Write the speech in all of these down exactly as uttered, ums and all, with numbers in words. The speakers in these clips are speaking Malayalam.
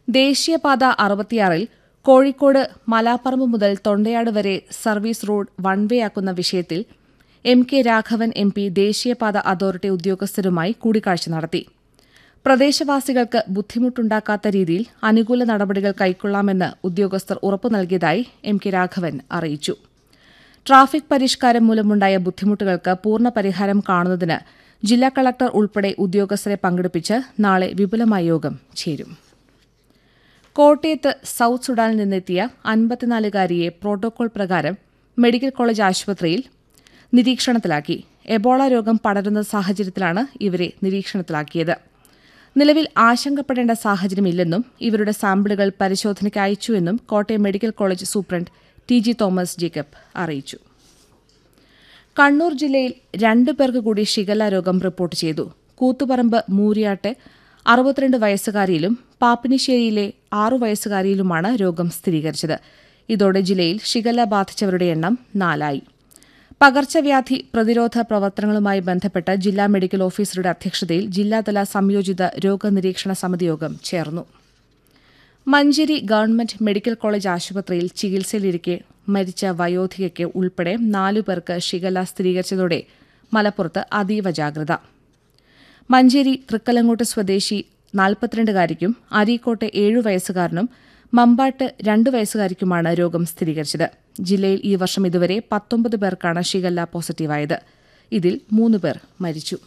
ദേശീയപാത അറുപത്തിയാറിൽ കോഴിക്കോട് മലാപ്പറമ്പ് മുതൽ തൊണ്ടയാട് വരെ സർവീസ് റോഡ് വൺ വേ ആക്കുന്ന വിഷയത്തിൽ M K Raghavan M P ദേശീയപാത അതോറിറ്റി ഉദ്യോഗസ്ഥരുമായി കൂടിക്കാഴ്ച നടത്തി. പ്രദേശവാസികൾക്ക് ബുദ്ധിമുട്ടുണ്ടാക്കാത്ത രീതിയിൽ അനുകൂല നടപടികൾ കൈക്കൊള്ളാമെന്ന് ഉദ്യോഗസ്ഥർ ഉറപ്പു നൽകിയതായി എം കെ രാഘവൻ അറിയിച്ചു. ട്രാഫിക് പരിഷ്കാരം മൂലമുണ്ടായ ബുദ്ധിമുട്ടുകൾക്ക് പൂർണ്ണ പരിഹാരം കാണുന്നതിന് ജില്ലാ കളക്ടർ ഉൾപ്പെടെ ഉദ്യോഗസ്ഥരെ പങ്കെടുപ്പിച്ച് നാളെ വിപുലമായ യോഗം ചേരും. കോട്ടയത്ത് സൌത്ത് സുഡാനിൽ നിന്നെത്തിയ അൻപത്തിനാലുകാരിയെ പ്രോട്ടോകോൾ പ്രകാരം മെഡിക്കൽ കോളേജ് ആശുപത്രിയിൽ നിരീക്ഷണത്തിലാക്കി. എബോള രോഗം പടരുന്ന സാഹചര്യത്തിലാണ് ഇവരെ നിരീക്ഷണത്തിലാക്കിയത്. നിലവിൽ ആശങ്കപ്പെടേണ്ട സാഹചര്യമില്ലെന്നും ഇവരുടെ സാമ്പിളുകൾ പരിശോധനയ്ക്ക് അയച്ചുവെന്നും Kottayam medical college superintendent T G Thomas Jacob അറിയിച്ചു. കണ്ണൂർ ജില്ലയിൽ രണ്ടു പേർക്ക് കൂടി ഷിഗല്ല രോഗം റിപ്പോർട്ട് ചെയ്തു. കൂത്തുപറമ്പ് മൂരിയാട്ടെ അറുപത്തിരണ്ട് വയസ്സുകാരിയിലും പാപ്പിനിശ്ശേരിയിലെ ആറു വയസ്സുകാരിയിലുമാണ് രോഗം സ്ഥിരീകരിച്ചത്. ഇതോടെ ജില്ലയിൽ ഷിഗല്ല ബാധിച്ചവരുടെ എണ്ണം നാലായി. പകർച്ചവ്യാധി പ്രതിരോധ പ്രവർത്തനങ്ങളുമായി ബന്ധപ്പെട്ട് ജില്ലാ മെഡിക്കൽ ഓഫീസറുടെ അധ്യക്ഷതയിൽ ജില്ലാതല സംയോജിത രോഗനിരീക്ഷണ സമിതി യോഗം ചേർന്നു. മഞ്ചേരി ഗവൺമെന്റ് മെഡിക്കൽ കോളേജ് ആശുപത്രിയിൽ ചികിത്സയിലിരിക്കെ മരിച്ച വയോധികയ്ക്ക് ഉൾപ്പെടെ നാലുപേർക്ക് ഷിഗല്ല സ്ഥിരീകരിച്ചതോടെ മലപ്പുറത്ത് അതീവ ജാഗ്രത. മഞ്ചേരി തൃക്കലങ്ങോട്ട് സ്വദേശി നാൽപ്പത്തിരണ്ടുകാരിക്കും അരീക്കോട്ടെ ഏഴു വയസ്സുകാരനും മമ്പാട്ട് രണ്ടു വയസ്സുകാരിക്കുമാണ് രോഗം സ്ഥിരീകരിച്ചത്. ജില്ലയിൽ ഈ വർഷം ഇതുവരെ പത്തൊമ്പത് പേർക്കാണ് ഷിഗല്ല പോസിറ്റീവായത്. ഇതിൽ മൂന്ന് പേർ മരിച്ചു.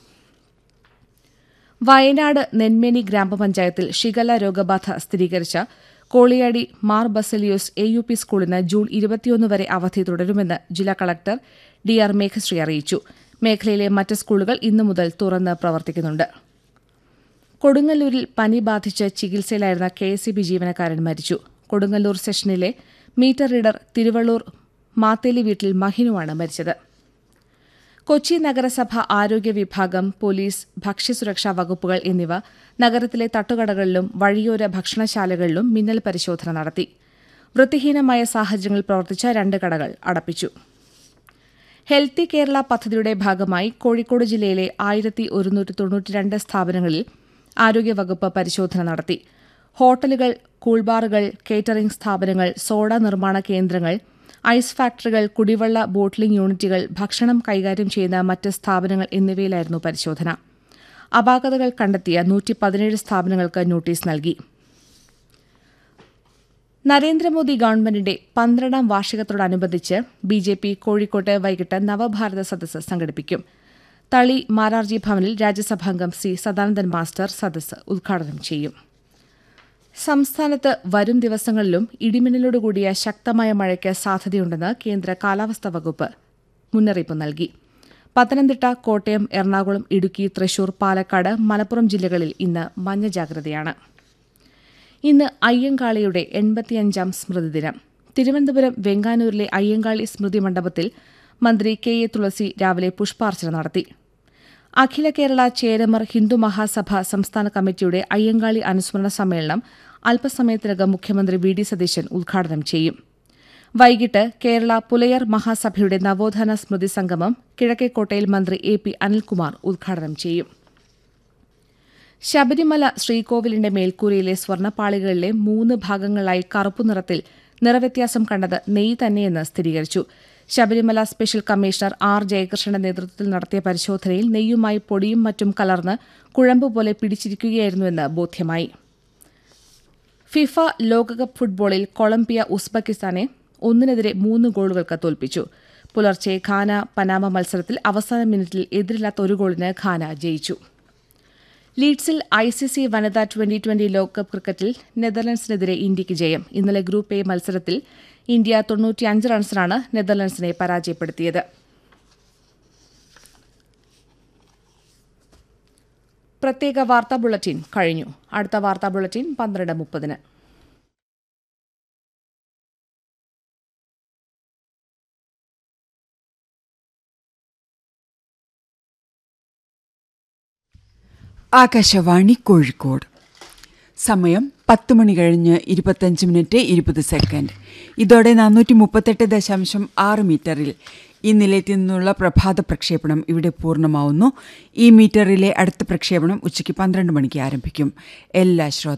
വയനാട് നെന്മേനി ഗ്രാമപഞ്ചായത്തിൽ ഷിഗല്ല രോഗബാധ സ്ഥിരീകരിച്ച Koliyadi Mar Baselios A U P സ്കൂളിന് ജൂൺ ഇരുപത്തിയൊന്ന് വരെ അവധി തുടരുമെന്ന് ജില്ലാ കളക്ടർ ഡി ആർ മേഘശ്രീ അറിയിച്ചു. മേഖലയിലെ മറ്റ് സ്കൂളുകൾ ഇന്നു മുതൽ തുറന്ന് പ്രവർത്തിക്കുന്നുണ്ട്. കൊടുങ്ങല്ലൂരിൽ പനി ബാധിച്ച് ചികിത്സയിലായിരുന്ന കെ എസ് ഇ ബി ജീവനക്കാരൻ മരിച്ചു. കൊടുങ്ങല്ലൂർ സെഷനിലെ മീറ്റർ റീഡർ തിരുവള്ളൂർ മാത്തേലി വീട്ടിൽ മഹിനുവാണ് മരിച്ചത്. കൊച്ചി നഗരസഭ ആരോഗ്യ വിഭാഗം, പോലീസ്, ഭക്ഷ്യസുരക്ഷാ വകുപ്പുകൾ എന്നിവ നഗരത്തിലെ തട്ടുകടകളിലും വഴിയോര ഭക്ഷണശാലകളിലും മിന്നൽ പരിശോധന നടത്തി. വൃത്തിഹീനമായ സാഹചര്യങ്ങളിൽ പ്രവർത്തിച്ച രണ്ട് കടകൾ അടപ്പിച്ചു. ഹെൽത്തി കേരള പദ്ധതിയുടെ ഭാഗമായി കോഴിക്കോട് ജില്ലയിലെ ആയിരത്തി ഒരുന്നൂറ്റി തൊണ്ണൂറ്റിരണ്ട് സ്ഥാപനങ്ങളിൽ ആരോഗ്യവകുപ്പ് പരിശോധന നടത്തി. ഹോട്ടലുകൾ, കൂൾബാറുകൾ, കേറ്ററിംഗ് സ്ഥാപനങ്ങൾ, സോഡ നിർമ്മാണ കേന്ദ്രങ്ങൾ, ഐസ് ഫാക്ടറികൾ, കുടിവെള്ള ബോട്ട്ലിംഗ് യൂണിറ്റുകൾ, ഭക്ഷണം കൈകാര്യം ചെയ്യുന്ന മറ്റ് സ്ഥാപനങ്ങൾ എന്നിവയിലായിരുന്നു പരിശോധന. അപാകതകൾ കണ്ടെത്തിയ നൂറ്റി പതിനേഴ് സ്ഥാപനങ്ങൾക്ക് നോട്ടീസ് നൽകി. നരേന്ദ്രമോദി ഗവൺമെന്റിന്റെ പന്ത്രണ്ടാം വാർഷികത്തോടനുബന്ധിച്ച് ബി ജെ പി കോഴിക്കോട്ട് വൈകിട്ട് നവഭാരത സദസ്സ് സംഘടിപ്പിക്കും. തളി മാരാർജി ഭവനിൽ രാജ്യസഭാംഗം സി സദാനന്ദൻ മാസ്റ്റർ സദസ്സ് ഉദ്ഘാടനം ചെയ്യും. സംസ്ഥാനത്ത് വരും ദിവസങ്ങളിലും ഇടിമിന്നലോടുകൂടിയ ശക്തമായ മഴയ്ക്ക് സാധ്യതയുണ്ടെന്ന് കേന്ദ്ര കാലാവസ്ഥാ വകുപ്പ് മുന്നറിയിപ്പ് നൽകി. പത്തനംതിട്ട, കോട്ടയം, എറണാകുളം, ഇടുക്കി, തൃശൂർ, പാലക്കാട്, മലപ്പുറം ജില്ലകളിൽ ഇന്ന് മഞ്ഞ ജാഗ്രതയാണ്. ഇന്ന് അയ്യങ്കാളിയുടെ എൺപത്തിയഞ്ചാം സ്മൃതിദിനം. തിരുവനന്തപുരം വെങ്ങാനൂരിലെ അയ്യങ്കാളി സ്മൃതി മണ്ഡപത്തിൽ മന്ത്രി കെ എ തുളസി രാവിലെ പുഷ്പാർച്ചന നടത്തി. അഖില കേരള ചേരമർ ഹിന്ദു മഹാസഭ സംസ്ഥാന കമ്മിറ്റിയുടെ അയ്യങ്കാളി അനുസ്മരണ സമ്മേളനം അല്പസമയത്തിനകം മുഖ്യമന്ത്രി വി ഡി സതീശൻ ഉദ്ഘാടനം ചെയ്യും. വൈകിട്ട് കേരള പുലയർ മഹാസഭയുടെ നവോത്ഥാന സ്മൃതി സംഗമം കിഴക്കേക്കോട്ടയിൽ മന്ത്രി എ പി അനിൽകുമാർ ഉദ്ഘാടനം ചെയ്യും. ശബരിമല ശ്രീകോവിലിന്റെ മേൽക്കൂരയിലെ സ്വർണ്ണപ്പാളികളിലെ മൂന്ന് ഭാഗങ്ങളായി കറുപ്പു നിറത്തിൽ നിറവ്യത്യാസം കണ്ടത് നെയ്യ് തന്നെയെന്ന് സ്ഥിരീകരിച്ചു. ശബരിമല സ്പെഷ്യൽ കമ്മീഷണർ ആർ ജയകൃഷ്ണന്റെ നേതൃത്വത്തിൽ നടത്തിയ പരിശോധനയിൽ നെയ്യുമായി പൊടിയും മറ്റും കലർന്ന് കുഴമ്പുപോലെ പിടിച്ചിരിക്കുകയായിരുന്നുവെന്ന് ബോധ്യമായി. ഫിഫ ലോകകപ്പ് ഫുട്ബോളിൽ കൊളംബിയ ഉസ്ബെക്കിസ്ഥാനെ ഒന്നിനെതിരെ മൂന്ന് ഗോളുകൾക്ക് തോൽപ്പിച്ചു. പുലർച്ചെ ഘാന പനാമ മത്സരത്തിൽ അവസാന മിനിറ്റിൽ എതിരില്ലാത്ത ഒരു ഗോളിന് ഘാന ജയിച്ചു. ലീഡ്സിൽ ഐ സി സി വനിതാ ട്വന്റി ട്വന്റി ലോകകപ്പ് ക്രിക്കറ്റിൽ നെതർലൻഡ്സിനെതിരെ ഇന്ത്യയ്ക്ക് ജയം. ഇന്നലെ ഗ്രൂപ്പ് എ മത്സരത്തിൽ ഇന്ത്യ തൊണ്ണൂറ്റിയഞ്ച് റൺസിനാണ് നെതർലൻഡ്സിനെ പരാജയപ്പെടുത്തിയത്. പ്രത്യേക വാർത്താ ബുള്ളറ്റിൻ കഴിഞ്ഞു. അടുത്ത വാർത്താ ബുള്ളറ്റിൻ പന്ത്രണ്ട് മുപ്പതിന്. ആകാശവാണി കോഴിക്കോട്. സമയം പത്ത് മണി കഴിഞ്ഞ് ഇരുപത്തഞ്ച് മിനിറ്റ് ഇരുപത് സെക്കൻഡ്. ഇതോടെ നാനൂറ്റി മുപ്പത്തെട്ട് ദശാംശം ആറ് മീറ്ററിൽ ഈ നിലയത്തിൽ നിന്നുള്ള പ്രഭാത പ്രക്ഷേപണം ഇവിടെ പൂർണ്ണമാവുന്നു. ഈ മീറ്ററിലെ അടുത്ത പ്രക്ഷേപണം ഉച്ചയ്ക്ക് പന്ത്രണ്ട് മണിക്ക് ആരംഭിക്കും. എല്ലാ ശ്രോതാക്കളും